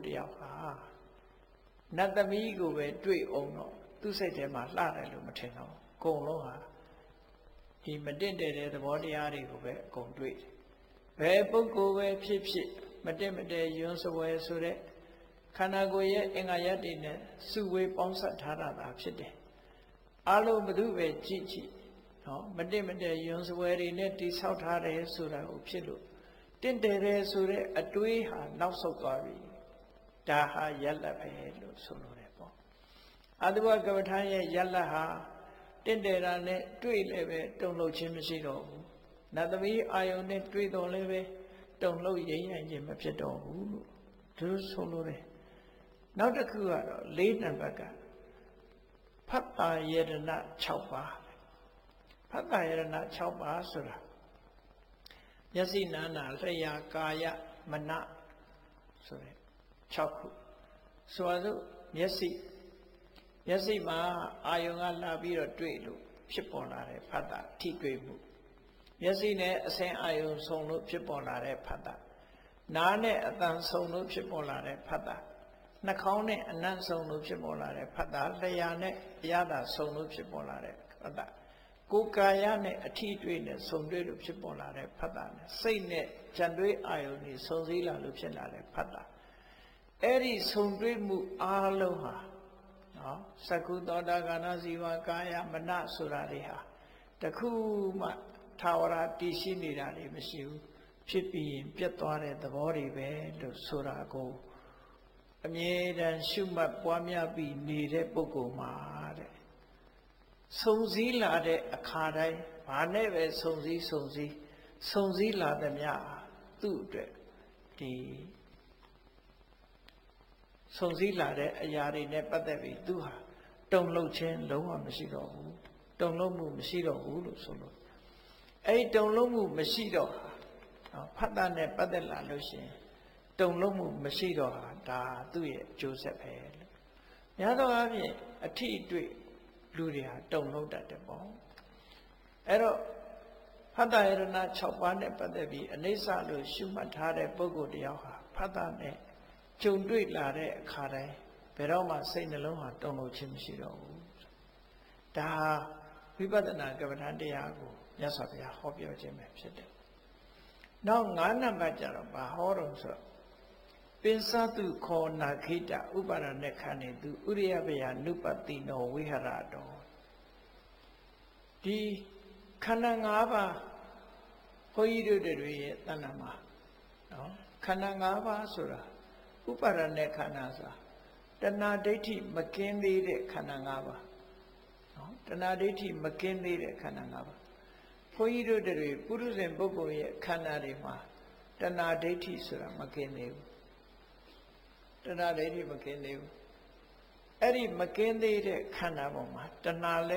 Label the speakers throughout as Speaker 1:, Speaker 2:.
Speaker 1: တယောက်ဟာနတ်သမီးကိုပဲတွေ့အောင်တော့သူ့စိတ်ထဲမှာလှတယ်လို့မထင်တော့အကုန်လုံးဟာဒီမတင့်တယ်တဲ့သဘောတရားတွေကိုပဲအကုန်တွေ့တယ်ဘယ်ပုဂ္ဂိုလ်ပဲဖြစ်ဖြစ်မတင့်မတယ်ယွန်းစဝဲဆိုတဲ့ခန္ဓာကိုယ်ရဲ့အင်္ဂါရပ်တွေနဲ့စုဝေးပေါင်းစပ်ထားတာဖြစ်တယ်အလုံးဘု து ပဲကြည့်ကြည့်နော်မတင့်မတယ်ယွန်းစဝဲတွေနဲ့တိဆောက်ထားတယ်ဆိုတာကိုဖြစ်လို့တင့်တယ်တယ်ဆိုတဲ့အတွေးဟာနောက်ဆုတ်သွားပြီဒါဟာရက်လက်ပဲလို့ဆိုလိုတယ်ပေါ့အတုဝကမ္မထာရဲ့ရက်လက်ဟာတင့်တယ်တာနဲ့တွေ့လည်းပဲတုံ့လှုပ်ခြင်းမရှိတော့ဘူးနတ်သမီးအာယုန်နဲ့တွေ့တော်လည်းပဲတုံ့လှုပ်ရိမ့်ရခြင်းမဖြစ်တော့ဘူးလို့သူဆိုလိုတယ်နောက်တစ်ခုကတော့၄နံပါတ်ကဖတ်တာယရဏ6ပါးဖတ်တာယရဏ6ပါးဆိုတာမျက်စိနာနာလျှာကာယမနဆိုတဲ့6ခုဆိုတော့မျက်စိမှာအာယုံကလာပြီးတော့တွေ့လို့ဖြစ်ပေါ်လာတဲ့ဖတ်တာထိတွေ့မှုမျက်စိနဲ့အစင်အာယုံဆုံလို့ဖြစ်ပေါ်လာတဲ့ဖတ်တာနားနဲ့အသံဆုံလို့ဖြစ်ပေါ်လာတဲ့ဖတ်တာနှာခေါင်းနဲ့အနံ့ဆုံလို့ဖြစ်ပေါ်လာတဲ့ဖတ်တာလျှာနဲ့အရသာဆုံလို့ဖြစ်ပေါ်လာတဲ့ဖတ်တာကိုယ်ကာယနဲ့အထီးတွေ့နဲ့ဆုံတွေ့လို့ဖြစ်ပေါ်လာတဲ့ဖတ်တာနဲ့စိတ်နဲ့ကြံတွေးအာယုန်ကြီးဆုံစည်းလာလို့ဖြစ်လာတဲ့ဖတ်တာအဲ့ဒီဆုံတွေ့မှုအားလုံးဟာနော်သကုသောတာကာနဇီဝကာယမနဆိုတာတွေဟာတခုမှထာဝရတည်ရှိနေတာတွေမရှိဘူးဖြစ်ပြီးရင်ပြတ်သွားတဲ့သဘောတွေပဲလို့ဆိုတာကိုအမြဲတမ်းရှုမှတ်ပွားများပြီးနေတဲ့ပုဂ္ဂိုလ်မှာတဲ့ဆုံစည်းလာတဲ့အခါတိုင်းဘာနဲ့ပဲဆုံစည်းလာသမျှသူ့အတွက်ဒီဆုံစည်းလာတဲ့အရာတွေနဲ့ပတ်သက်ပြီးသူဟာတုံ့လှုပ်ခြင်းလုံးဝမရှိတော့ဘူးတုံ့လှုပ်မှုမရှိတော့ဘူးလို့ဆိုလို့အဲ့ဒီတုံ့လှုပ်မှုမရှိတော့ဖတ်တာနဲ့ပတ်သက်လာလို့ရှိရင်တုံ့လှုပ်မှုမရှိတော့ဟာဒါသူ့ရဲ့အကျိုးဆက်ပဲလို့များသောအားဖြင့်အထီးတွေ့လူတွေဟာတုံ့လှုပ်တတ်တယ်ပေါ့အဲ့တော့ဖတ်တာယရဏ6ပါးနဲ့ပတ်သက်ပြီးအနိစ္စလို့ရှုမှတ်ထားတဲ့ပုဂ္ဂိုလ်တယောက်ဟာဖတ်တာနဲ့ကြုံတွေ့လာတဲ့အခါတိုင်းဘယ်တော့မှစိတ်နှလုံးဟာတုံ့လှုပ်ခြင်းမရှိတော့ဘူးဒါဝိပဿနာကမ္မဋ္ဌာန်းတရားကိုမြတ်စွာဘုရားဟောပြောခြင်းပဲဖြစ်တယ်နောက်9နံပါတ်ကျတော့ဘာဟောတော့ဆိုပင်စတုခောနာခိတဥပါဒနဲ့ခန္နေသူဥရိယပယနုပတိနောဝိဟရတောဒီခန္ဓာ5ပါးဘုန်းကြီးတို့တွေရဲ့တဏ္ဍာမှာနော်ခန္ဓာ5ပါးဆိုတာဥပါဒနဲ့ခန္ဓာဆိုတာတဏှာဒိဋ္ဌိမကင်းသေးတဲ့ခန္ဓာ5ပါးနော်တဏှာဒိဋ္ဌိမကင်းသေးတဲ့ခန္ဓာ5ပါးဘုန်းကြီးတို့တွေပုရုဇဉ်ပုဂ္ဂိုလ်ရဲ့ခန္ဓာတွေမှာတဏှာဒိဋ္ဌိဆိုတာမကင်းသေးဘူးတဏှာဒိဋ္ဌိမကင်းသေးဘူးအဲ့ဒီမကင်းသေးတဲ့ခန္ဓာပေါ်မှာတဏှာလဲ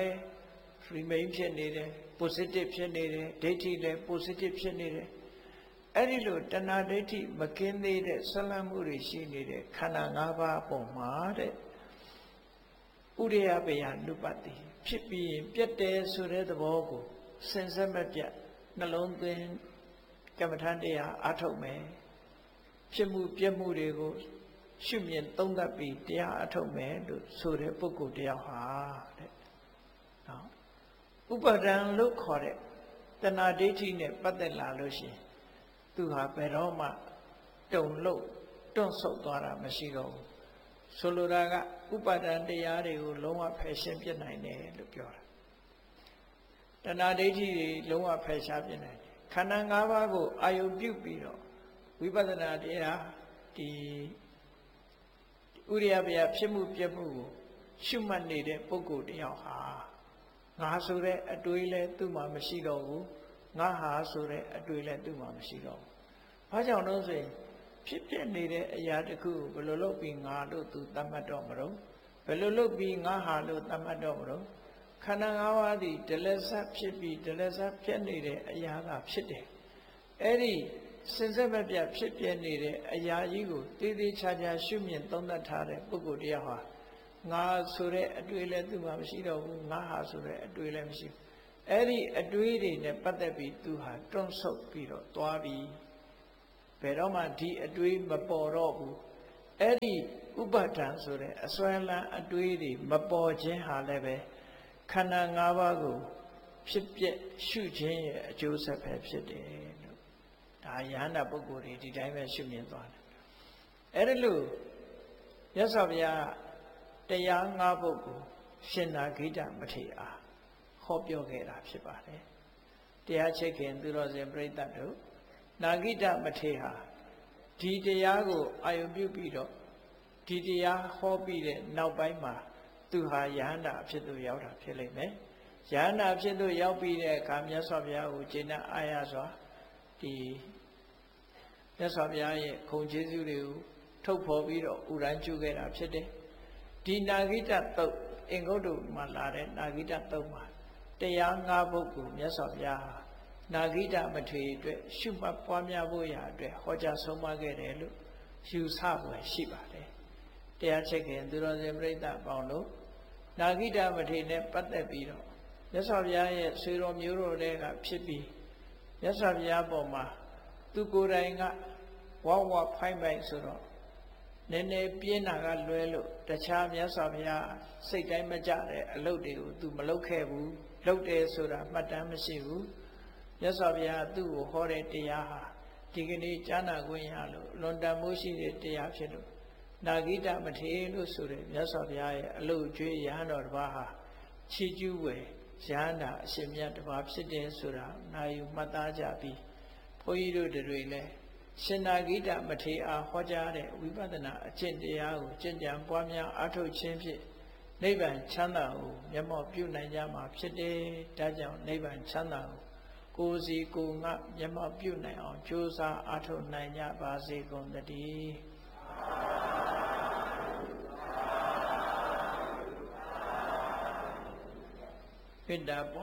Speaker 1: remain ဖြစ်နေတယ် positive ဖြစ်နေတယ်ဒိဋ္ဌိလဲ positive ဖြစ်နေတယ်အဲ့ဒီလိုတဏှာဒိဋ္ဌိမကင်းသေးတဲ့ဆွလမ်းမှုတွေရှိနေတဲ့ခန္ဓာ၅ပါးပုံမှာတဲ့ဥရိယပယနုပတိဖြစ်ပြီးရင်ပြတ်တယ်ဆိုတဲ့သဘောကိုစင်စစ်မပြတ်နှလုံးသွင်းကမ္မဋ္ဌာန်းတရားအားထုတ်မယ်ဖြစ်မှုပြတ်မှုတွေကိုရှုမြင်သုံးသပ်ပြီးတရားအားထုတ်မယ်လို့ဆိုတဲ့ပုဂ္ဂိုလ်တယောက်ဟာတဲ့နော်ဥပါဒံလို့ခေါ်တဲ့တဏှာဒိဋ္ဌိနဲ့ပတ်သက်လာလို့ရှိရင်သူဟာဘယ်တော့မှတုံလို့တွန့်ဆုတ်သွားတာမရှိတော့ဘူးဆိုလိုတာကဥပါဒံတရားတွေကိုလုံးဝဖယ်ရှင်းပြနိုင်တယ်လို့ပြောတာတဏှာဒိဋ္ဌိတွေလုံးဝဖယ်ရှားပြနိုင်တယ်ခန္ဓာ၅ပါးကိုအာယုပြုပြီးတော့ဝိပဿနာတရားဒီဥရိယပယဖြစ်မှုပြမှုကိုရှုမှတ်နေတဲ့ပုဂ္ဂိုလ်တယောက်ဟာငါဆိုတဲ့အတွေးလဲသူ့မှာမရှိတော့ဘူးငါဟာဆိုတဲ့အတွေးလဲသူ့မှာမရှိတော့ဘူး။ဘာကြောင့်လို့ဆိုရင်ဖြစ်ပြနေတဲ့အရာတစ်ခုကိုဘယ်လိုလုပ်ပြီးငါလို့သူသတ်မှတ်တော့မလို့ဘယ်လိုလုပ်ပြီးငါဟာလို့သတ်မှတ်တော့မလို့ခန္ဓာ၅ပါးသည်ဒလစပ်ဖြစ်ပြီးဒလစပ်ဖြစ်နေတဲ့အရာကဖြစ်တယ်။အဲ့ဒီစင်စစ်မပြတ်ဖြစ်ပြနေတဲ့အရာကြီးကိုတည်တည်ချာချာရှုမြင်သုံးသပ်ထားတဲ့ပုဂ္ဂိုလ်တရားဟာငါဆိုတဲ့အတွေ့လည်းသူ့မှာမရှိတော့ဘူးငါဟာဆိုတဲ့အတွေ့လည်းမရှိဘူးအဲ့ဒီအတွေ့တွေနဲ့ပတ်သက်ပြီးသူဟာတွန့်ဆုတ်ပြီးတော့သွားပြီးဘယ်တော့မှဒီအတွေ့မပေါ်တော့ဘူးအဲ့ဒီဥပါဒံဆိုတဲ့အစွဲလန်းအတွေးတွေမပေါ်ခြင်းဟာလည်းပဲခန္ဓာ၅ပါးကိုဖြစ်ပြရှုခြင်းရဲ့အကျိုးဆက်ပဲဖြစ်တယ်လို့ဒါယဟန္တာပုဂ္ဂိုလ်တွေဒီတိုင်းပဲရှုမြင်သွားတယ်အဲ့ဒါလို့မြတ်စွာဘုရားတရား၅ပုဒ်ကိုရှင်နာဂိတမထေရဟောပြောခဲ့တာဖြစ်ပါတယ်တရားချစ်ခင်သူတော်စင်ပြိဿတ်တို့နာဂိတမထေရဒီတရားကိုအာယုပြုပြီးတော့ဒီတရားဟောပြီးတဲ့နောက်ပိုင်းမှာသူဟာယဟန္တာအဖြစ်သို့ရောက်တာဖြစ်လိမ့်မယ်ယဟန္တာအဖြစ်သို့ရောက်ပြီးတဲ့အခါမြတ်စွာဘုရားကိုကျေနပ်အားရစွာဒီမြတ်စွာဘုရားရဲ့ခုံကျေးဇူးတွေကိုထုတ်ဖော်ပြီးတော့ဥရန်ကျူခဲ့တာဖြစ်တယ်ဒီနာဂိတသုတ်အင်္ဂုတ္တမှာလာတဲ့နာဂိတသုတ်မှာတရား၅ပုဒ်ကိုမြတ်စွာဘုရားနာဂိတမထေရအတွက်ရှုမှတ်ပွားများဖို့ရာအတွက်ဟောကြားဆုံးမခဲ့တယ်လို့ယူဆဖွယ်ရှိပါတယ်တရားချစ်ခင်သူတော်စင်ပြိဿပေါင်းလို့နာဂိတမထေရနဲ့ပတ်သက်ပြီးတော့မြတ်စွာဘုရားရဲ့ဆွေတော်မျိုးတော်တွေကဖြစ်ပြီးမြတ်စွာဘုရားပေါ်မှာသူကိုယ်တိုင်ကဝဝဖိုင်းပိုင်ဆိုတော့နည်းနည်းပြင်းတာကလွဲလို့တခြားမြတ်စွာဘုရားစိတ်တိုင်းမကြတဲ့အလုပ်တွေကိုသူမလုပ်ခဲ့ဘူးလုပ်တယ်ဆိုတာမှတ်တမ်းမရှိဘူးမြတ်စွာဘုရားသူ့ကိုဟောတဲ့တရားဟာဒီကနေ့ကြားနာခွင့်ရလို့လွန်တန်မိုးရှိတဲ့တရားဖြစ်လို့နာဂိတမထေရလို့ဆိုတဲ့မြတ်စွာဘုရားရဲ့အလုပ်ကျွေးယဟန်တော်တစ်ပါးဟာချီးကျူးဝယ်ယဟန္တာအရှင်မြတ်တစ်ပါးဖြစ်တယ်ဆိုတာနာယူမှတ်သားကြပြီးဘုန်းကြီးတို့တွေလည်းရှင်နာဂိတမထေရအားဟောကြားတဲ့ဝိပဿနာအကျင့်တရားကိုကျင့်ကြံပွားများအားထုတ်ခြင်းဖြင့်နိဗ္ဗာန်ချမ်းသာကိုမျက်မှောက်ပြုနိုင်ကြမှာဖြစ်တယ်။ဒါကြောင့်နိဗ္ဗာန်ချမ်းသာကိုယ်စီကိုယ်ငါမျက်မှောက်ပြုနိုင်အောင်ကြိုးစားအားထုတ်နိုင်ကြပါစေကုန်သတည်း။ မေတ္တာ